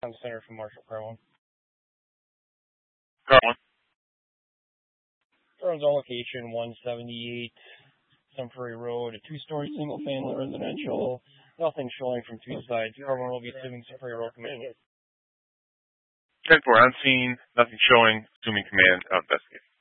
I'm Center from Marshall Carlin. Carlin. Carlin's on location 178 Sumfrey Road, a two-story single-family residential. Nothing showing from two sides. Carlin will be assuming Sumfrey Road command. 10-4 on scene. Nothing showing. Assuming command. Investigate.